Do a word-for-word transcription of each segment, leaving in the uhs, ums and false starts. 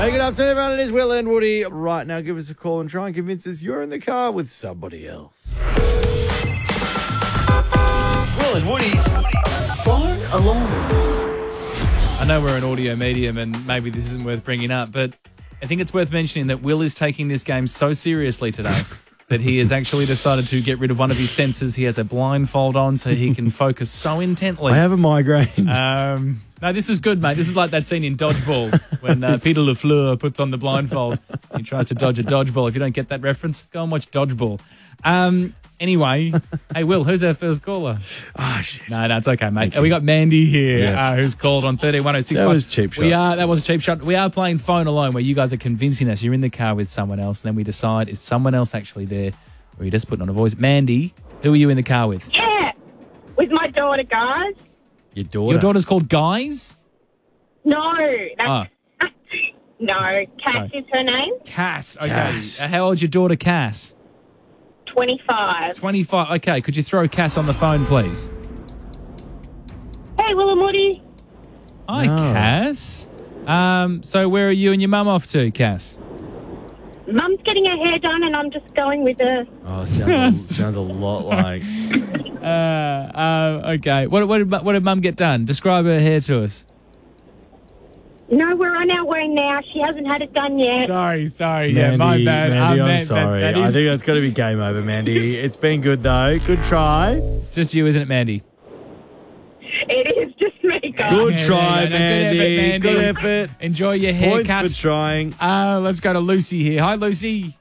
Hey, good afternoon, everyone. It is Will and Woody. Right now, give us a call and try and convince us you're in the car with somebody else. Will and Woody's Phone Alarm. I know we're an audio medium and maybe this isn't worth bringing up, but I think it's worth mentioning that Will is taking this game so seriously today that he has actually decided to get rid of one of his senses. He has a blindfold on so he can focus so intently. I have a migraine. Um, no, this is good, mate. This is like that scene in Dodgeball when uh, Peter LaFleur puts on the blindfold. He tries to dodge a dodgeball. If you don't get that reference, go and watch Dodgeball. Um, anyway, hey, Will, who's our first caller? Ah, oh, shit. No, no, it's okay, mate. We got Mandy here, Yeah. uh, who's called on thirteen one oh six. That was a cheap shot. We are, that was a cheap shot. We are playing Phone Alone, where you guys are convincing us you're in the car with someone else, and then we decide, is someone else actually there, or you're just putting on a voice. Mandy, who are you in the car with? Yeah, with my daughter, guys. Your daughter? Your daughter's called Guys? No, that's, Oh, no, Cass Sorry. is her name. Cass. Okay. Cass. Uh, How old's your daughter, Cass? twenty-five. twenty-five. Okay, could you throw Cass on the phone, please? Hey, Will and Woody. Hi, No. Cass. Um, so where are you and your mum off to, Cass? Mum's getting her hair done, and I'm just going with her. Oh, sounds, a, sounds a lot like... Uh, uh, okay. What, what, did, mu- what did mum get done? Describe her hair to us. No, we're on our way now. She hasn't had it done yet. Sorry, sorry. Mandy, yeah, my bad. Mandy, Uh, I'm man, that- sorry. that I is- think that's got to be game over, Mandy. It's been good, though. Good try. It's just you, isn't it, Mandy? It is just me, guys. Good Yeah, try, yeah, no, good Mandy. effort, Mandy. Good effort. Enjoy your Points haircut. for trying. Uh, let's go to Lucy here. Hi, Lucy.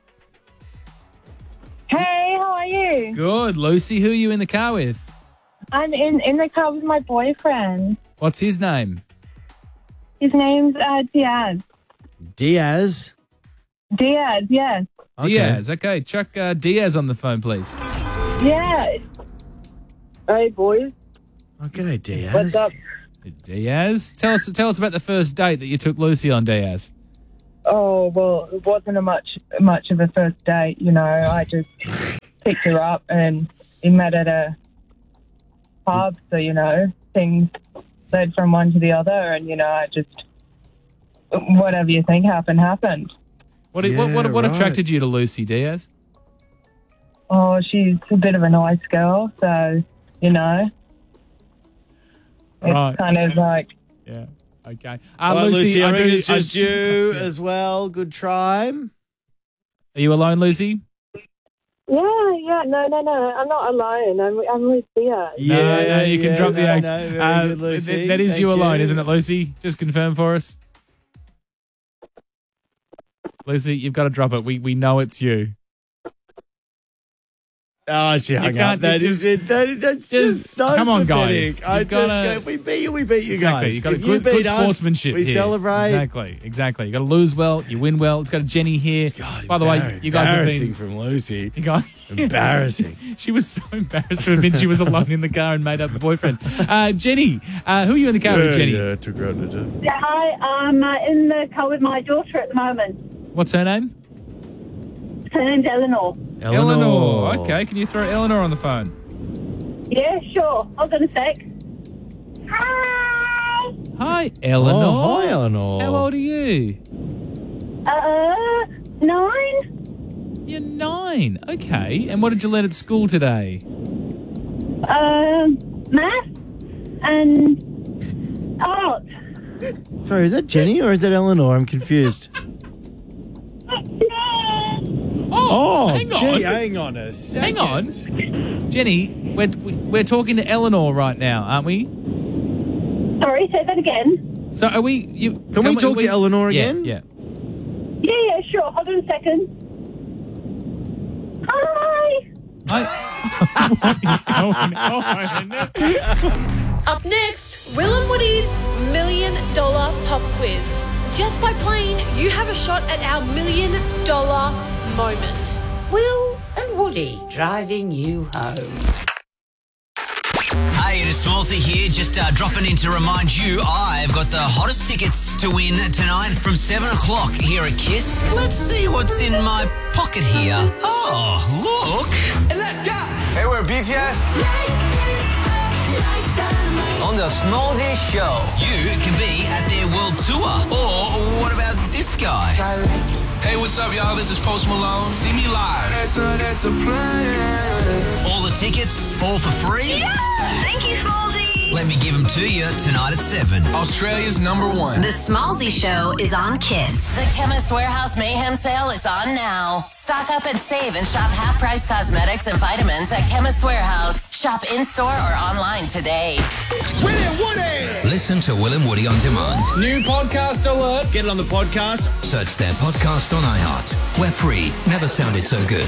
Hey, how are you? Good. Lucy, who are you in the car with? I'm in, in the car with my boyfriend. What's his name? His name's uh, Diaz. Diaz. Diaz, yes. Okay. Diaz. Okay, chuck uh, Diaz on the phone, please. Yeah. Hey, boys. Oh, g'day, Diaz. What's up? Diaz, tell us tell us about the first date that you took Lucy on, Diaz. Oh, well, it wasn't a much much of a first date, you know. I just picked her up and we met at a pub, so, you know, things led from one to the other and, you know, I just, whatever you think happened, happened. What what what, Yeah, what right. attracted you to Lucy, Diaz? Oh, she's a bit of a nice girl, so, you know, it's Right. kind of like, Yeah. Okay. Uh, All right, Lucy, Lucy, I I reckon do, it's just I- you as well. Good try. Are you alone, Lucy? yeah, yeah, no, no, no, I'm not alone. I'm, I'm with Diaz. no, no, you can yeah, drop the no, act. no, very Uh, good, Lucy. th- that is Thank you alone, isn't it, Lucy? Just confirm for us. Lucy, you've got to drop it. We we know it's you. Oh, she hung up. can't- That you is it. That is, that's just, just- so come on, pathetic. guys. I You've just, gotta- if we beat you, we beat you Exactly. guys. You got a if good, you beat good us, sportsmanship we here. celebrate. Exactly, exactly. You got to lose well, you win well. It's got a Jenny here. God, By the way, embar- you guys have embarrassing been. from Lucy. You guys, Embarrassing. she was so embarrassed to admit she was alone in the car and made up a boyfriend. Uh, Jenny, uh, who are you in the car with, Jenny? Yeah, took her out to do. Hi, I'm uh, in the car with my daughter at the moment. What's her name? Her name's Eleanor. Eleanor. Okay, can you throw Eleanor on the phone? Yeah, sure. Hold on a sec. Hi. Hi, Eleanor. Oh, hi, Eleanor. How old are you? Uh, nine. You're nine. Okay. And what did you learn at school today? Um, math and art. Sorry, is that Jenny or is that Eleanor? I'm confused. Oh, hang on. gee, hang on a second. Hang on. Jenny, we're, we're talking to Eleanor right now, aren't we? Sorry, say that again. So are we... You, Can, we talk to Eleanor Yeah, again? yeah. Yeah, yeah, sure. Hold on a second. Hi. I, what is going on? Up next, Will and Woody's Million Dollar Pop Quiz. Just by playing, you have a shot at our Million Dollar Moment. Will and Woody driving you home. Hey, it is Smallsy here, just uh, dropping in to remind you I've got the hottest tickets to win tonight from seven o'clock here at KISS. Let's see what's in my pocket here. Oh, look. And let's go. Hey, we're B T S. On the Smallsy Show. You can be at their world tour. Or what about this guy? Hey, what's up, y'all? This is Post Malone. See me live. That's a, that's a plan. All the tickets, all for free? Yeah! Thank you, Smallsy. Let me give them to you tonight at seven. Australia's number one. The Smallsy Show is on Kiss. The Chemist Warehouse Mayhem Sale is on now. Stock up and save and shop half-price cosmetics and vitamins at Chemist Warehouse. Shop in-store or online today. William Woody! Listen to Will and Woody on demand. New podcast alert. Get it on the podcast. Search their podcast on iHeart. We're free. Never sounded so good.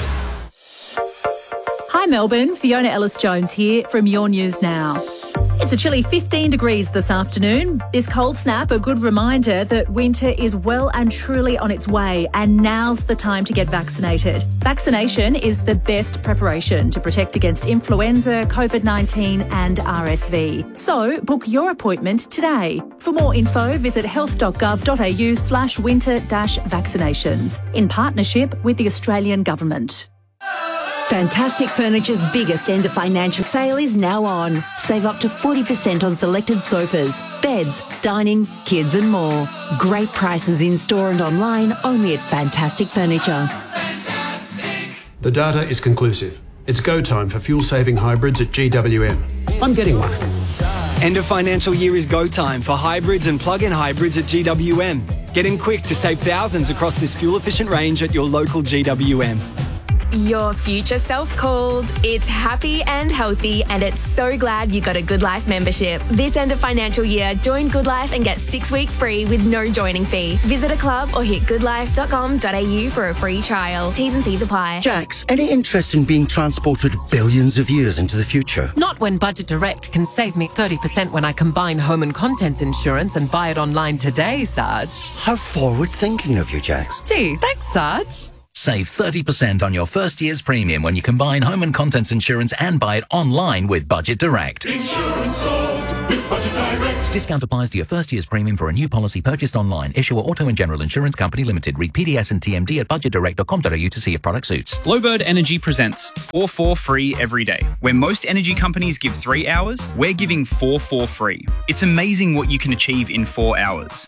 Hi Melbourne, Fiona Ellis-Jones here from Your News Now. It's a chilly fifteen degrees this afternoon. This cold snap, a good reminder that winter is well and truly on its way, and now's the time to get vaccinated. Vaccination is the best preparation to protect against influenza, COVID nineteen and R S V. So book your appointment today. For more info, visit health.gov.au slash winter dash vaccinations in partnership with the Australian Government. Fantastic Furniture's biggest end of financial sale is now on. Save up to forty percent on selected sofas, beds, dining, kids and more. Great prices in store and online only at Fantastic Furniture. The data is conclusive. It's go time for fuel-saving hybrids at G W M. I'm getting one. End of financial year is go time for hybrids and plug-in hybrids at G W M. Get in quick to save thousands across this fuel-efficient range at your local G W M. Your future self called. It's happy and healthy, and it's so glad you got a Good Life membership. This end of financial year, join Good Life and get six weeks free with no joining fee. Visit a club or hit good life dot com dot a u for a free trial. T's and C's apply. Jax, any interest in being transported billions of years into the future? Not when Budget Direct can save me thirty percent when I combine home and contents insurance and buy it online today, Sarge. How forward-thinking of you, Jax. Gee, thanks, Sarge. Save thirty percent on your first year's premium when you combine home and contents insurance and buy it online with Budget Direct. Insurance solved with Budget Direct. Discount applies to your first year's premium for a new policy purchased online. Issuer Auto and General Insurance Company Limited. Read P D S and T M D at budget direct dot com dot a u to see if product suits. Glowbird Energy presents four four free every day. Where most energy companies give three hours, we're giving four four free. It's amazing what you can achieve in four hours.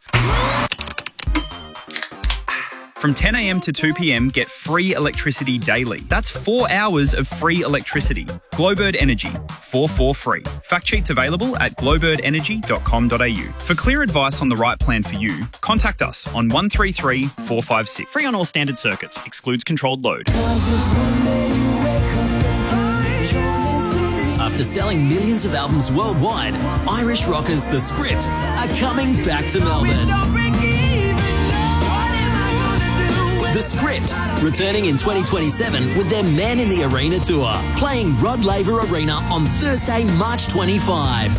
From ten a m to two p m, get free electricity daily. That's four hours of free electricity. Glowbird Energy, four four free. Fact sheets available at glowbird energy dot com dot a u. For clear advice on the right plan for you, contact us on one three three, four five six. Free on all standard circuits. Excludes controlled load. After selling millions of albums worldwide, Irish rockers The Script are coming back to Melbourne. The Script, returning in twenty twenty-seven with their Man in the Arena tour, playing Rod Laver Arena on Thursday, March twenty-fifth.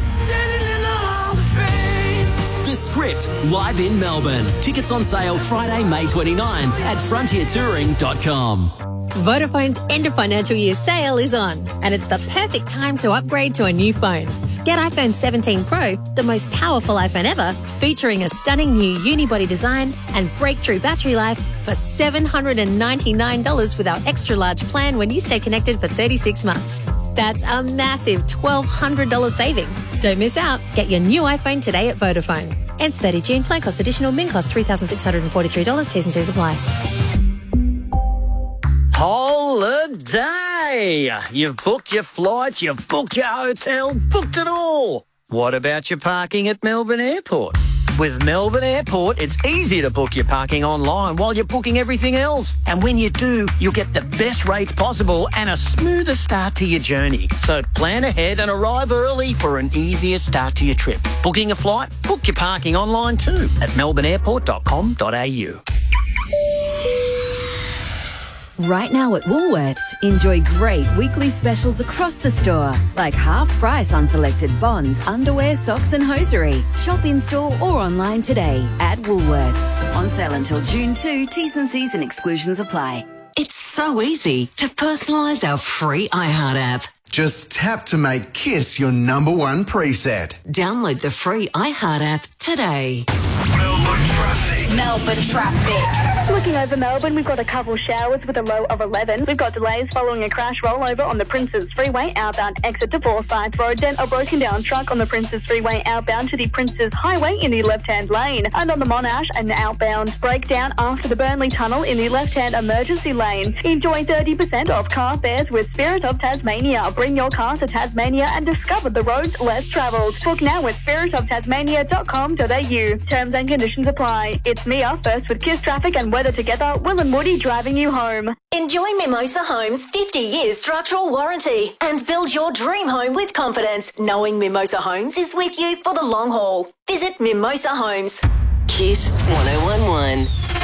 The Script, live in Melbourne. Tickets on sale Friday, May twenty-ninth at frontier touring dot com. Vodafone's end of financial year sale is on, and it's the perfect time to upgrade to a new phone. Get iPhone seventeen Pro, the most powerful iPhone ever, featuring a stunning new unibody design and breakthrough battery life for seven hundred ninety-nine dollars with our extra large plan when you stay connected for thirty-six months. That's a massive twelve hundred dollars saving. Don't miss out. Get your new iPhone today at Vodafone. Ends thirtieth of June. Plan cost additional. Min cost three thousand six hundred forty-three dollars. T's and C's apply. Holiday! You've booked your flights, you've booked your hotel, booked it all. What about your parking at Melbourne Airport? With Melbourne Airport, it's easy to book your parking online while you're booking everything else. And when you do, you'll get the best rates possible and a smoother start to your journey. So plan ahead and arrive early for an easier start to your trip. Booking a flight? Book your parking online too at melbourne airport dot com dot a u. Right now at Woolworths, enjoy great weekly specials across the store, like half price on selected bonds, underwear, socks and hosiery. Shop in-store or online today at Woolworths. On sale until June second, T's and C's and exclusions apply. It's so easy to personalise our free iHeart app. Just tap to make Kiss your number one preset. Download the free iHeart app today. Melbourne traffic. Looking over Melbourne, we've got a couple showers with a low of eleven. We've got delays following a crash rollover on the Princes Freeway outbound exit to Forsyth Road. Then a broken down truck on the Princes Freeway outbound to the Princes Highway in the left-hand lane. And on the Monash, an outbound breakdown after the Burnley Tunnel in the left-hand emergency lane. Enjoy thirty percent off car fares with Spirit of Tasmania. Bring your car to Tasmania and discover the roads less travelled. Book now with spirit of tasmania dot com dot a u. Terms and conditions apply. It's Mia, first with Kiss Traffic and Weather Together. Will and Woody driving you home. Enjoy Mimosa Homes' fifty years structural warranty and build your dream home with confidence, knowing Mimosa Homes is with you for the long haul. Visit Mimosa Homes. Kiss one oh one one.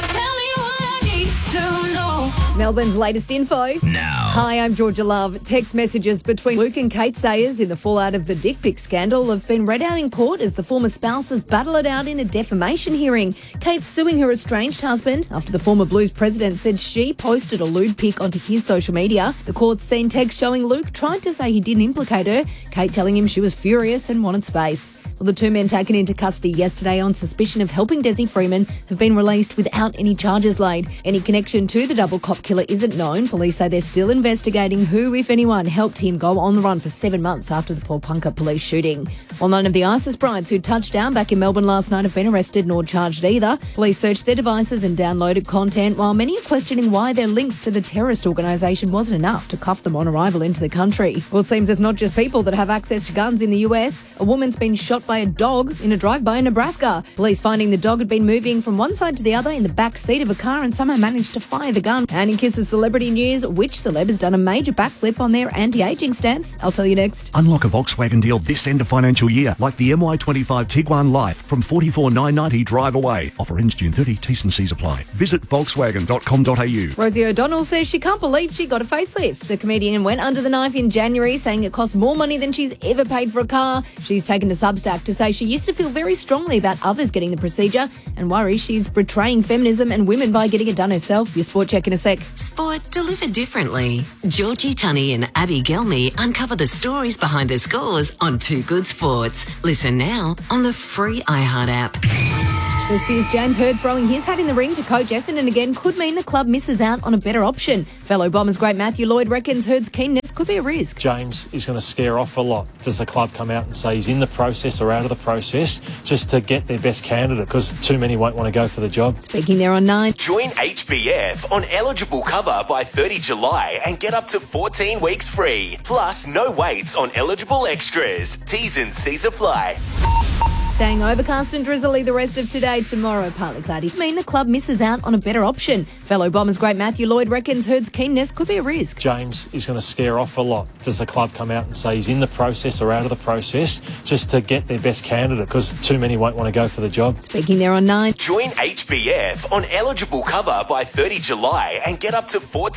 Melbourne's latest info. Now. Hi, I'm Georgia Love. Text messages between Luke and Kate Sayers in the fallout of the dick pic scandal have been read out in court as the former spouses battle it out in a defamation hearing. Kate's suing her estranged husband after the former Blues president said she posted a lewd pic onto his social media. The court's seen text showing Luke tried to say he didn't implicate her, Kate telling him she was furious and wanted space. Well, the two men taken into custody yesterday on suspicion of helping Desi Freeman have been released without any charges laid. Any connection to the double cop killer isn't known. Police say they're still investigating who, if anyone, helped him go on the run for seven months after the Paul Punker police shooting. Well, none of the ISIS brides who touched down back in Melbourne last night have been arrested nor charged either. Police searched their devices and downloaded content, while many are questioning why their links to the terrorist organisation wasn't enough to cuff them on arrival into the country. Well, it seems it's not just people that have access to guns in the U S. A woman's been shot by a dog in a drive-by in Nebraska. Police finding the dog had been moving from one side to the other in the back seat of a car and somehow managed to fire the gun. And in Kiss's celebrity news, which celeb has done a major backflip on their anti-aging stance? I'll tell you next. Unlock a Volkswagen deal this end of financial year, like the M Y twenty-five Tiguan Life from forty-four thousand nine hundred ninety drive away. Offer ends June thirtieth, T's and C's apply. Visit volkswagen dot com dot a u. Rosie O'Donnell says she can't believe she got a facelift. The comedian went under the knife in January, saying it cost more money than she's ever paid for a car. She's taken to Substack to say she used to feel very strongly about others getting the procedure and worries she's betraying feminism and women by getting it done herself. Your sport check in a sec. Sport delivered differently. Georgie Tunney and Abby Gelmy uncover the stories behind the scores on Two Good Sports. Listen now on the free iHeart app. There's fears James Hird throwing his hat in the ring to coach Essendon again could mean the club misses out on a better option. Fellow Bombers great Matthew Lloyd reckons Hird's keenness could be a risk. James is going to scare off a lot. Does the club come out and say he's in the process or out of the process just to get their best candidate, because too many won't want to go for the job? Speaking there on nine. Join H B F on eligible cover by thirtieth of July and get up to fourteen weeks free. Plus, no waits on eligible extras. T's and C's apply. Staying overcast and drizzly the rest of today. Tomorrow, partly cloudy. I mean the club misses out on a better option. Fellow Bombers great Matthew Lloyd reckons Hird's keenness could be a risk. James is going to scare off a lot. Does the club come out and say he's in the process or out of the process just to get their best candidate, because too many won't want to go for the job? Speaking there on nine. Join H B F on eligible cover by thirtieth of July and get up to fourteen